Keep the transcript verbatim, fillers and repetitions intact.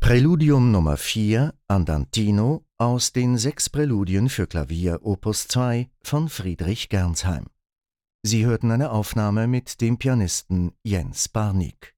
Präludium Nummer vier, Andantino, aus den sechs Präludien für Klavier Opus zwei von Friedrich Gernsheim. Sie hörten eine Aufnahme mit dem Pianisten Jens Barnik.